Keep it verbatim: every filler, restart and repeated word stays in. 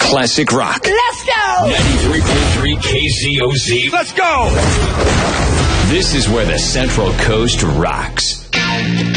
classic rock. Let's go! ninety-three point three K Z O Z. Let's go! This is where the Central Coast rocks.